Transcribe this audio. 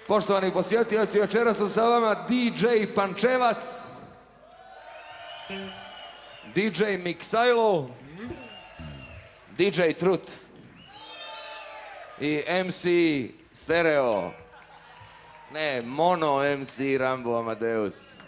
Poštovani posjetioci, večeras su sa vama DJ Pančevac, DJ Miksajlo, DJ Trut i MC Stereo, ne, Mono MC Rambo Amadeus.